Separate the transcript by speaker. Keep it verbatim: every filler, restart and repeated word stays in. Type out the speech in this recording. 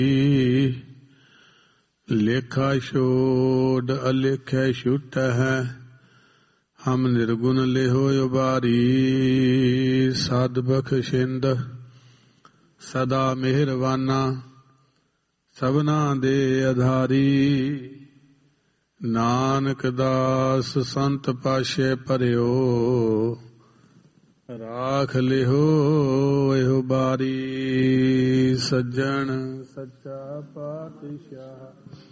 Speaker 1: ਲੇਖਾ ਛੋੜ ਅਲੇਖੈ ਛੁਟਹਿ, ਹਮ ਨਿਰਗੁਣ ਲਿਹੋ ਉਬਾਰੀ। ਸਦ ਬਖਸ਼ਿੰਦ ਸਦਾ ਮਿਹਰਬਾਨਾ, ਸਭਨਾ ਦੇ ਆਧਾਰੀ। ਨਾਨਕ ਦਾਸ ਸੰਤ ਪਾਸ਼ੇ ਭਰਿਓ, ਰਾਖ ਲਿਹੋ ਇਹੋ ਬਾਰੀ। ਸੱਜਣ ਸੱਚਾ ਪਾਤਸ਼ਾਹ